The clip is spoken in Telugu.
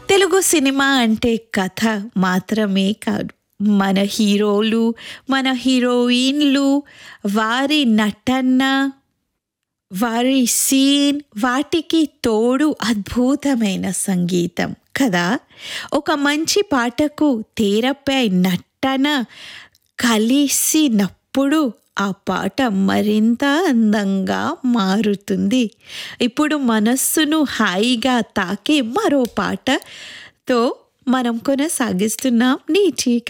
తెలుగు సినిమా అంటే కథ మాత్రమే కాదు. మన హీరోలు, మన హీరోయిన్‌లు, వారి నటన, వారి సీన్, వాటికి తోడు అద్భుతమైన సంగీతం కదా! ఒక మంచి పాటకు తెరపై నటన కలిసినప్పుడు ఆ పాట మరింత అందంగా మారుతుంది. ఇప్పుడు మనస్సును హాయిగా తాకే మరో పాటతో మనం కొనసాగిస్తున్నాం నేటి